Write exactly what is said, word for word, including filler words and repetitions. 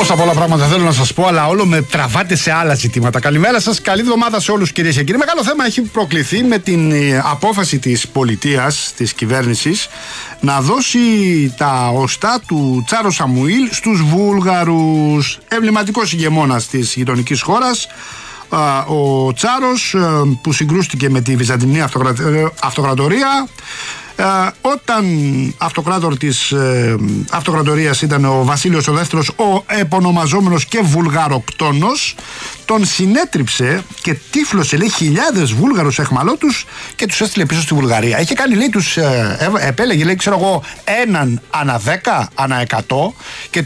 Τόσα πολλά πράγματα θέλω να σας πω, αλλά όλο με τραβάτε σε άλλα ζητήματα. Καλημέρα σας, καλή εβδομάδα σε όλους, κυρίες και κύριοι. Μεγάλο θέμα έχει προκληθεί με την απόφαση της πολιτείας, της κυβέρνησης, να δώσει τα οστά του Τσάρο Σαμουήλ στους Βούλγαρους. Εμβληματικός ηγεμόνας της γειτονικής χώρας. Ο Τσάρος, που συγκρούστηκε με τη Βυζαντινή Αυτοκρατορία, Ε, όταν αυτοκράτορ της ε, αυτοκρατορίας ήταν ο Βασίλειος ο Δεύτερος, ο επωνομαζόμενος και Βουλγαροκτόνος, τον συνέτριψε και τύφλωσε, λέει, χιλιάδες Βούλγαρους εχμαλώτους και τους έστειλε πίσω στη Βουλγαρία. Είχε κάνει, λέει, τους ε, ε, επέλεγε, λέει, ξέρω εγώ, έναν ανά δέκα, ανά εκατό, και